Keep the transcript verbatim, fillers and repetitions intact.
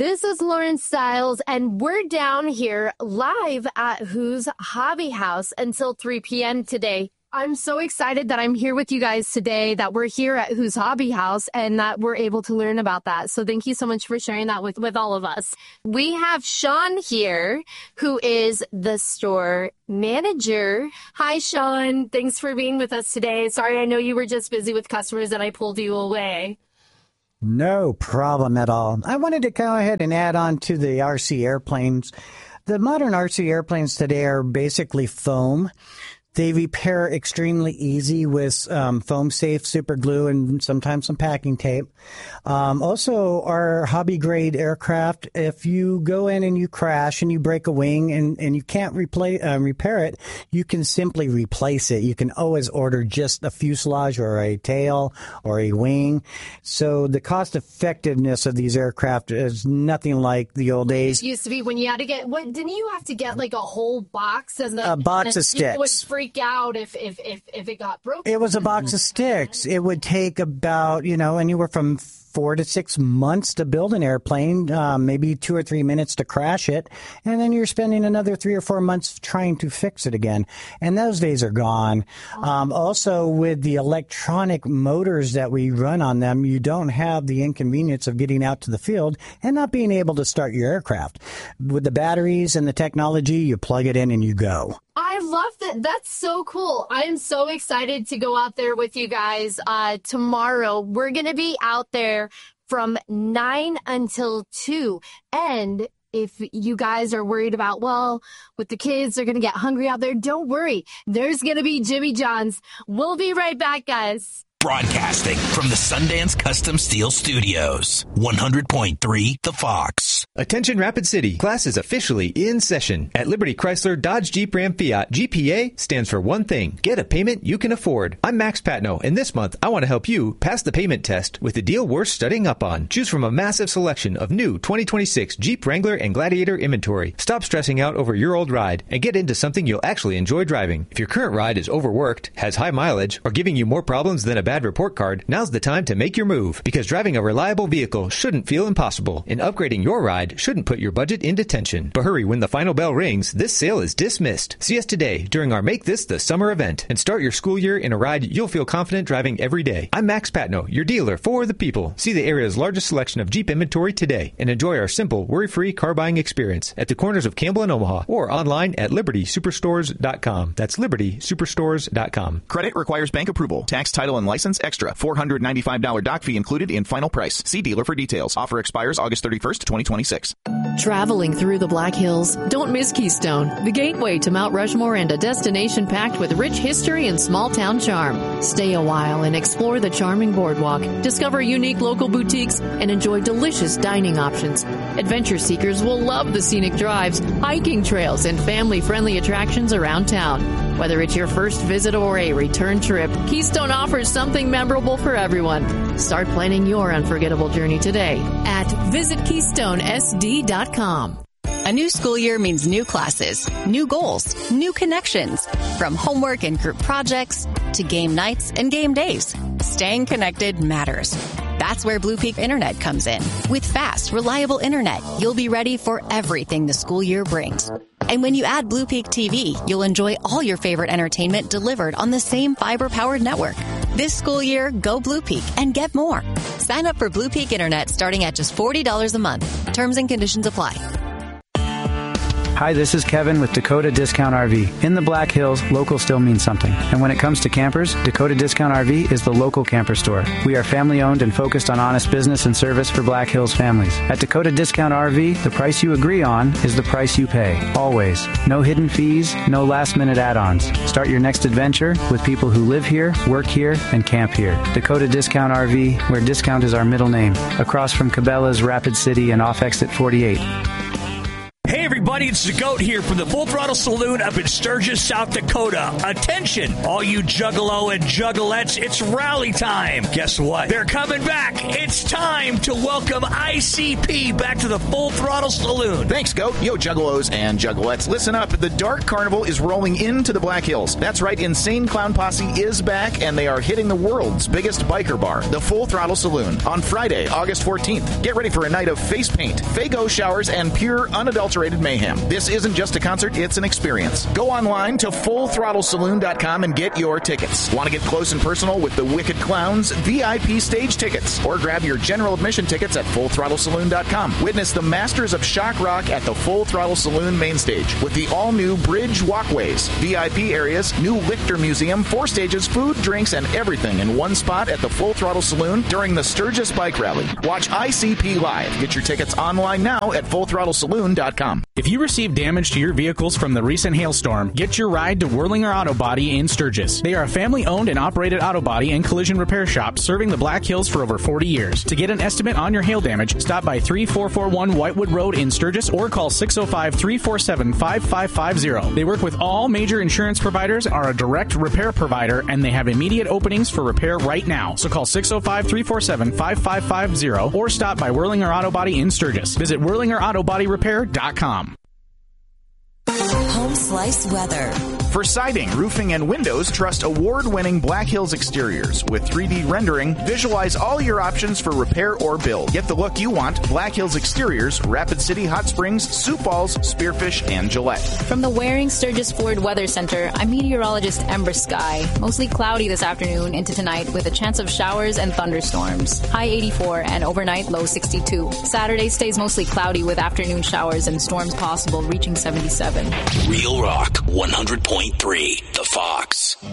This is Lauren Stiles, and we're down here live at Who's Hobby House until three p.m. today. I'm so excited that I'm here with you guys today, that we're here at Who's Hobby House, and that we're able to learn about that. So thank you so much for sharing that with, with all of us. We have Sean here, who is the store manager. Hi, Sean. Thanks for being with us today. Sorry, I know you were just busy with customers and I pulled you away. No problem at all. I wanted to go ahead and add on to the R C airplanes. The modern R C airplanes today are basically foam. They repair extremely easy with um, foam safe super glue and sometimes some packing tape. Um, also, our hobby grade aircraft, if you go in and you crash and you break a wing and, and you can't replace, uh, repair it, you can simply replace it. You can always order just a fuselage or a tail or a wing. So the cost effectiveness of these aircraft is nothing like the old days. It used to be when you had to get, what, didn't you have to get like a whole box? And the, a box of sticks. Would freak out if, if, if, if it got broken. It was a box of sticks. It would take about, you know, anywhere from four to six months to build an airplane, um, maybe two or three minutes to crash it, and then you're spending another three or four months trying to fix it again. And those days are gone. Um, also, with the electronic motors that we run on them, you don't have the inconvenience of getting out to the field and not being able to start your aircraft. With the batteries and the technology, you plug it in and you go. I love that. That's so cool. I am so excited to go out there with you guys uh, tomorrow. We're going to be out there from nine until two. And if you guys are worried about, well, with the kids, they're going to get hungry out there, don't worry. There's going to be Jimmy John's. We'll be right back, guys. Broadcasting from the Sundance Custom Steel Studios. one hundred point three The Fox. Attention Rapid City. Class is officially in session. At Liberty Chrysler Dodge Jeep Ram Fiat, G P A stands for one thing. Get a payment you can afford. I'm Max Patno, and this month I want to help you pass the payment test with a deal worth studying up on. Choose from a massive selection of new twenty twenty-six Jeep Wrangler and Gladiator inventory. Stop stressing out over your old ride and get into something you'll actually enjoy driving. If your current ride is overworked, has high mileage, or giving you more problems than a bad report card, now's the time to make your move, because driving a reliable vehicle shouldn't feel impossible, and upgrading your ride shouldn't put your budget into tension. But hurry, when the final bell rings, this sale is dismissed. See us today during our Make This the Summer event and start your school year in a ride you'll feel confident driving every day. I'm Max Patno, your dealer for the people. See the area's largest selection of Jeep inventory today and enjoy our simple, worry-free car buying experience at the corners of Campbell and Omaha, or online at liberty superstores dot com. That's liberty superstores dot com. Credit requires bank approval. Tax, title, and license extra. four hundred ninety-five dollars doc fee included in final price. See dealer for details. Offer expires August thirty-first, twenty twenty-six. Traveling through the Black Hills, don't miss Keystone, the gateway to Mount Rushmore and a destination packed with rich history and small-town charm. Stay a while and explore the charming boardwalk, discover unique local boutiques, and enjoy delicious dining options. Adventure seekers will love the scenic drives, hiking trails, and family-friendly attractions around town. Whether it's your first visit or a return trip, Keystone offers something memorable for everyone. Start planning your unforgettable journey today at visit keystone s d dot com. A new school year means new classes, new goals, new connections. From homework and group projects to game nights and game days, staying connected matters. That's where Blue Peak Internet comes in. With fast, reliable internet, you'll be ready for everything the school year brings. And when you add Blue Peak T V, you'll enjoy all your favorite entertainment delivered on the same fiber-powered network. This school year, go Blue Peak and get more. Sign up for Blue Peak Internet starting at just forty dollars a month. Terms and conditions apply. Hi, this is Kevin with Dakota Discount R V. In the Black Hills, local still means something. And when it comes to campers, Dakota Discount R V is the local camper store. We are family owned and focused on honest business and service for Black Hills families. At Dakota Discount R V, the price you agree on is the price you pay. Always. No hidden fees, no last minute add-ons. Start your next adventure with people who live here, work here, and camp here. Dakota Discount R V, where discount is our middle name. Across from Cabela's, Rapid City, and off exit forty-eight. Hey everybody! everybody. It's the GOAT here from the Full Throttle Saloon up in Sturgis, South Dakota. Attention, all you juggalo and juggalettes, it's rally time. Guess what? They're coming back. It's time to welcome I C P back to the Full Throttle Saloon. Thanks, GOAT. Yo, juggalos and juggalettes, listen up. The Dark Carnival is rolling into the Black Hills. That's right, Insane Clown Posse is back, and they are hitting the world's biggest biker bar, the Full Throttle Saloon, on Friday, August fourteenth. Get ready for a night of face paint, Faygo showers, and pure, unadulterated mayhem. This isn't just a concert, it's an experience. Go online to full throttle saloon dot com and get your tickets. Want to get close and personal with the Wicked Clowns? V I P stage tickets. Or grab your general admission tickets at full throttle saloon dot com. Witness the Masters of Shock Rock at the Full Throttle Saloon main stage with the all-new bridge walkways, V I P areas, new Lichter Museum, four stages, food, drinks, and everything in one spot at the Full Throttle Saloon during the Sturgis Bike Rally. Watch I C P live. Get your tickets online now at full throttle saloon dot com. If you receive damage to your vehicles from the recent hailstorm, get your ride to Whirlinger Auto Body in Sturgis. They are a family-owned and operated auto body and collision repair shop serving the Black Hills for over forty years. To get an estimate on your hail damage, stop by three four four one Whitewood Road in Sturgis or call six oh five, three four seven, five five five zero. They work with all major insurance providers, are a direct repair provider, and they have immediate openings for repair right now. So call six oh five, three four seven, five five five zero or stop by Whirlinger Auto Body in Sturgis. Visit whirlinger auto body repair dot com. Home Slice Weather. For siding, roofing, and windows, trust award-winning Black Hills Exteriors. With three D rendering, visualize all your options for repair or build. Get the look you want. Black Hills Exteriors, Rapid City, Hot Springs, Sioux Falls, Spearfish, and Gillette. From the Waring Sturgis Ford Weather Center, I'm meteorologist Ember Sky. Mostly cloudy this afternoon into tonight with a chance of showers and thunderstorms. High eighty-four and overnight low sixty-two. Saturday stays mostly cloudy with afternoon showers and storms possible reaching seventy-seven. Real Rock one hundred point three, The Fox.